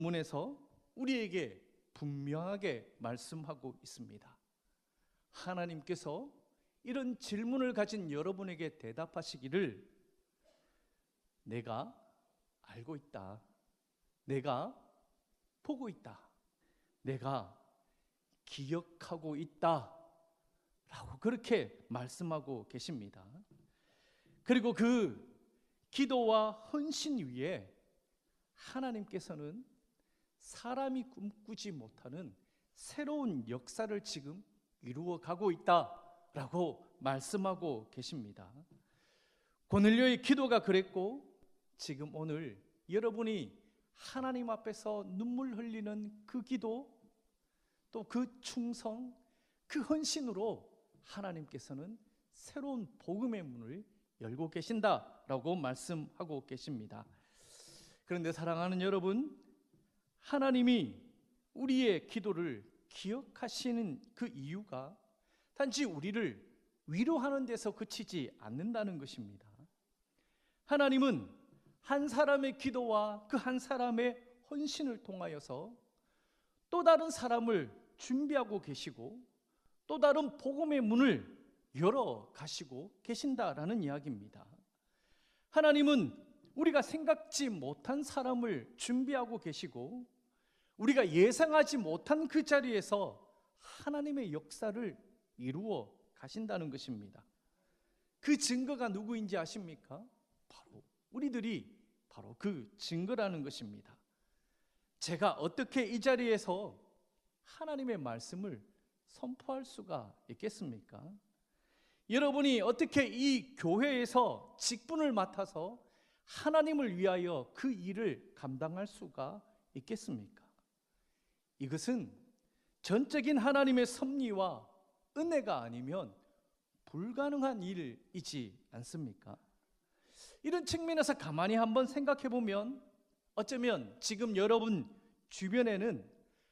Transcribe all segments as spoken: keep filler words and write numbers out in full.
문에서 우리에게 분명하게 말씀하고 있습니다. 하나님께서 이런 질문을 가진 여러분에게 대답하시기를 내가 알고 있다, 내가 보고 있다, 내가 기억하고 있다 라고 그렇게 말씀하고 계십니다. 그리고 그 기도와 헌신 위에 하나님께서는 사람이 꿈꾸지 못하는 새로운 역사를 지금 이루어가고 있다라고 말씀하고 계십니다. 고넬료의 기도가 그랬고, 지금 오늘 여러분이 하나님 앞에서 눈물 흘리는 그 기도, 또 그 충성, 그 헌신으로 하나님께서는 새로운 복음의 문을 열고 계신다라고 말씀하고 계십니다. 그런데 사랑하는 여러분, 하나님이 우리의 기도를 기억하시는 그 이유가 단지 우리를 위로하는 데서 그치지 않는다는 것입니다. 하나님은 한 사람의 기도와 그 한 사람의 헌신을 통하여서 또 다른 사람을 준비하고 계시고 또 다른 복음의 문을 열어 가시고 계신다라는 이야기입니다. 하나님은 우리가 생각지 못한 사람을 준비하고 계시고 우리가 예상하지 못한 그 자리에서 하나님의 역사를 이루어 가신다는 것입니다. 그 증거가 누구인지 아십니까? 바로 우리들이 바로 그 증거라는 것입니다. 제가 어떻게 이 자리에서 하나님의 말씀을 선포할 수가 있겠습니까? 여러분이 어떻게 이 교회에서 직분을 맡아서 하나님을 위하여 그 일을 감당할 수가 있겠습니까? 이것은 전적인 하나님의 섭리와 은혜가 아니면 불가능한 일이지 않습니까? 이런 측면에서 가만히 한번 생각해 보면 어쩌면 지금 여러분 주변에는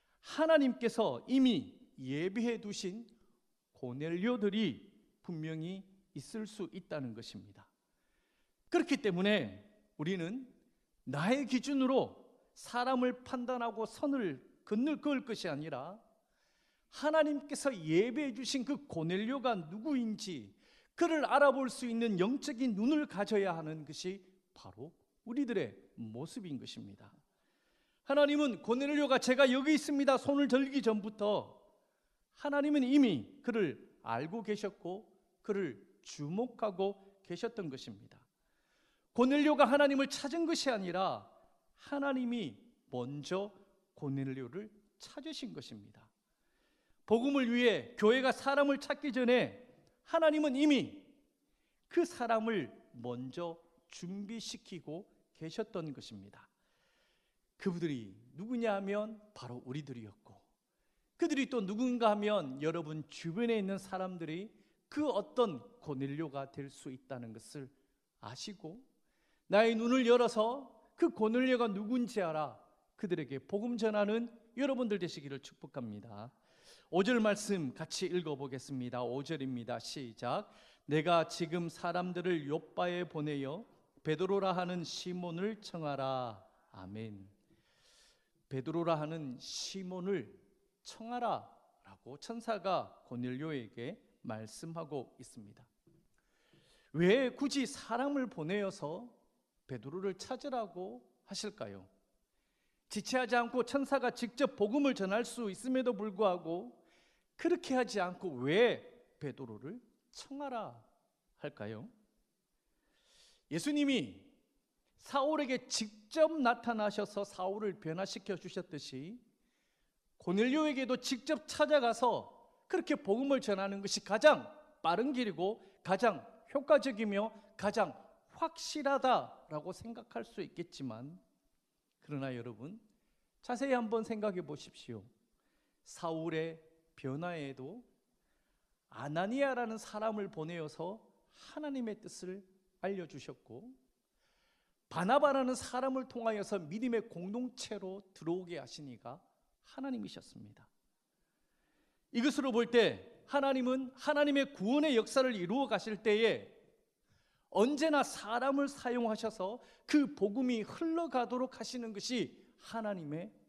하나님께서 이미 예비해 두신 고넬료들이 분명히 있을 수 있다는 것입니다. 그렇기 때문에 우리는 나의 기준으로 사람을 판단하고 선을 건널 그을 것이 아니라 하나님께서 예배해 주신 그 고넬료가 누구인지 그를 알아볼 수 있는 영적인 눈을 가져야 하는 것이 바로 우리들의 모습인 것입니다. 하나님은 고넬료가 제가 여기 있습니다 손을 들기 전부터 하나님은 이미 그를 알고 계셨고 그를 주목하고 계셨던 것입니다. 고넬료가 하나님을 찾은 것이 아니라 하나님이 먼저 고넬료를 찾으신 것입니다. 복음을 위해 교회가 사람을 찾기 전에 하나님은 이미 그 사람을 먼저 준비시키고 계셨던 것입니다. 그분들이 누구냐 하면 바로 우리들이었고, 그들이 또 누군가 하면 여러분 주변에 있는 사람들이 그 어떤 고넬료가 될 수 있다는 것을 아시고 나의 눈을 열어서 그 고넬료가 누군지 알아 그들에게 복음 전하는 여러분들 되시기를 축복합니다. 오 절 말씀 같이 읽어보겠습니다. 오 절입니다. 시작. 내가 지금 사람들을 욥바에 보내어 베드로라 하는 시몬을 청하라. 아멘. 베드로라 하는 시몬을 청하라 라고 천사가 고넬료에게 말씀하고 있습니다. 왜 굳이 사람을 보내어서 베드로를 찾으라고 하실까요? 지체하지 않고 천사가 직접 복음을 전할 수 있음에도 불구하고 그렇게 하지 않고 왜 베드로를 청하라 할까요? 예수님이 사울에게 직접 나타나셔서 사울을 변화시켜 주셨듯이 고넬료에게도 직접 찾아가서 그렇게 복음을 전하는 것이 가장 빠른 길이고 가장 효과적이며 가장 확실하다라고 생각할 수 있겠지만, 그러나 여러분 자세히 한번 생각해 보십시오. 사울의 변화에도 아나니아라는 사람을 보내어서 하나님의 뜻을 알려주셨고, 바나바라는 사람을 통하여서 믿음의 공동체로 들어오게 하시니가 하나님이셨습니다. 이것으로 볼 때 하나님은 하나님의 구원의 역사를 이루어 가실 때에 언제나 사람을 사용하셔서 그 복음이 흘러가도록 하시는 것이 하나님의